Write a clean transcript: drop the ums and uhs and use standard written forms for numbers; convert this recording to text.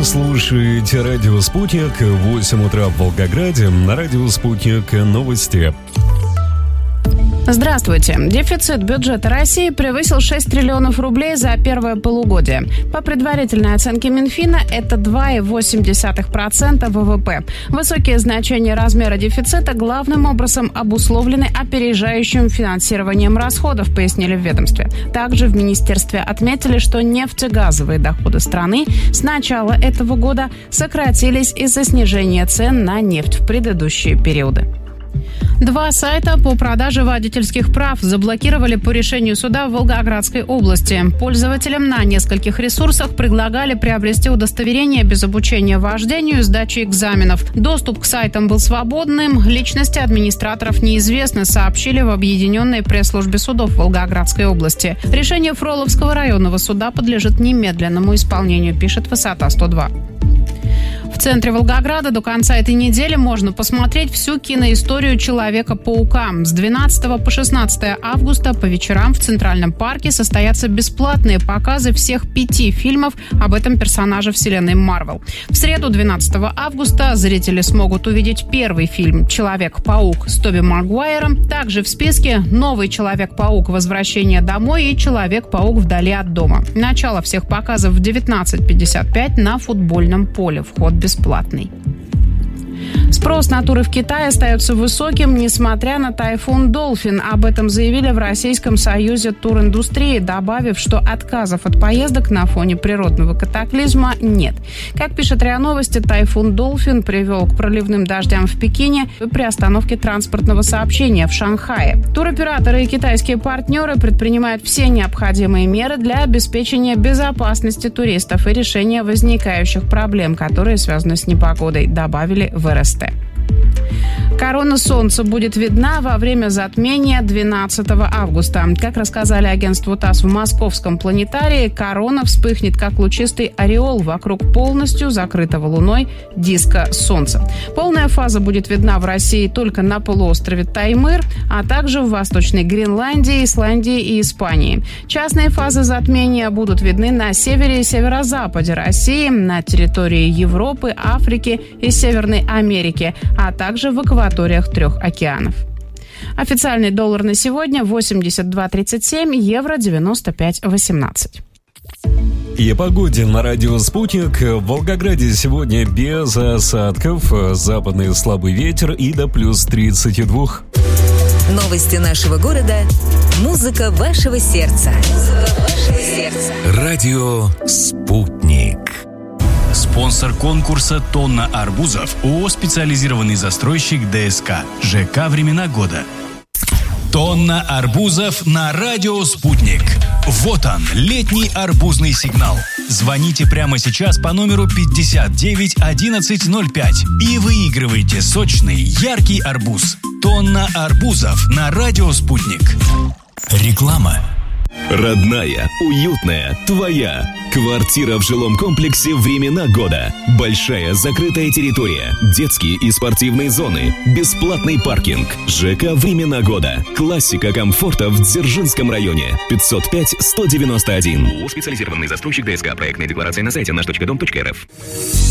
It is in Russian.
Вы слушаете радио «Спутник», 8 утра в Волгограде, на радио «Спутник» новости. Здравствуйте. Дефицит бюджета России превысил 6 триллионов рублей за первое полугодие. По предварительной оценке Минфина, это 2,8% ВВП. Высокие значения размера дефицита главным образом обусловлены опережающим финансированием расходов, пояснили в ведомстве. Также в министерстве отметили, что нефтегазовые доходы страны с начала этого года сократились из-за снижения цен на нефть в предыдущие периоды. 2 сайта по продаже водительских прав заблокировали по решению суда в Волгоградской области. Пользователям на нескольких ресурсах предлагали приобрести удостоверение без обучения вождению и сдачи экзаменов. Доступ к сайтам был свободным, личности администраторов неизвестны, сообщили в объединенной пресс-службе судов Волгоградской области. Решение Фроловского районного суда подлежит немедленному исполнению, пишет «Высота 102». В центре Волгограда до конца этой недели можно посмотреть всю киноисторию Человека-паука. С 12 по 16 августа по вечерам в Центральном парке состоятся бесплатные показы всех 5 фильмов об этом персонаже вселенной Марвел. В среду, 12 августа, зрители смогут увидеть первый фильм «Человек-паук» с Тоби Магуайром. Также в списке новый «Человек-паук. Возвращение домой» и «Человек-паук. Вдали от дома». Начало всех показов в 19:55 на футбольном поле. Вход бесплатный. Спрос на туры в Китае остается высоким, несмотря на тайфун «Долфин». Об этом заявили в Российском союзе туриндустрии, добавив, что отказов от поездок на фоне природного катаклизма нет. Как пишет РИА Новости, тайфун «Долфин» привел к проливным дождям в Пекине и приостановке транспортного сообщения в Шанхае. Туроператоры и китайские партнеры предпринимают все необходимые меры для обеспечения безопасности туристов и решения возникающих проблем, которые связаны с непогодой, добавили в РСТ. Корона Солнца будет видна во время затмения 12 августа. Как рассказали агентству ТАСС в Московском планетарии, корона вспыхнет как лучистый ореол вокруг полностью закрытого Луной диска Солнца. Полная фаза будет видна в России только на полуострове Таймыр, а также в Восточной Гренландии, Исландии и Испании. Частные фазы затмения будут видны на севере и северо-западе России, на территории Европы, Африки и Северной Америки, а также в акваториях 3 океанов. Официальный доллар на сегодня 82.37, евро 95.18. И о погоде на радио «Спутник». В Волгограде сегодня без осадков, западный слабый ветер и до плюс 32. Новости нашего города. Музыка вашего сердца. Радио «Спутник». Спонсор конкурса «Тонна арбузов» ООО «Специализированный застройщик ДСК». ЖК «Времена года». Тонна арбузов на радио «Спутник». Вот он, летний арбузный сигнал. Звоните прямо сейчас по номеру 59 1105 и выигрывайте сочный, яркий арбуз. Тонна арбузов на радио «Спутник». Реклама. Родная, уютная, твоя. Квартира в жилом комплексе «Времена года». Большая закрытая территория, детские и спортивные зоны, бесплатный паркинг. ЖК «Времена года». Классика комфорта в Дзержинском районе. 505-191. Специализированный застройщик ДСК. Проектная декларация на сайте наш.дом.рф.